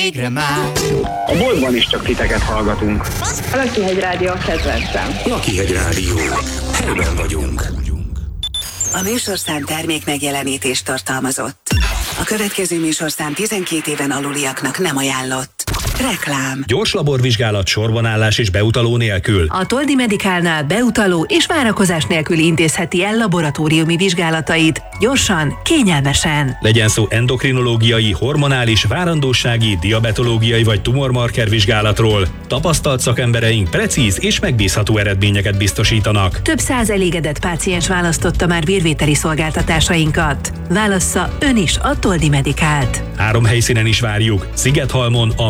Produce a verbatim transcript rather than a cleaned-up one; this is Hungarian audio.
Végre már. A boltban is csak titeket hallgatunk. A Lakihegy Rádió a kedvencem. Lakihegy Rádió. Helyben vagyunk. A műsorszám termék megjelenítést tartalmazott. A következő műsorszám tizenkét éven aluliaknak nem ajánlott. Reklám. Gyors laborvizsgálat, sorbanállás és beutaló nélkül. A Toldi Medicalnál beutaló és várakozás nélkül intézheti el laboratóriumi vizsgálatait. Gyorsan, kényelmesen. Legyen szó endokrinológiai, hormonális, várandósági, diabetológiai vagy tumormarker vizsgálatról. Tapasztalt szakembereink precíz és megbízható eredményeket biztosítanak. Több száz elégedett páciens választotta már vérvételi szolgáltatásainkat. Válassza ön is a Toldi Medicalt. Három helyszínen is várjuk. Szigethalmon, a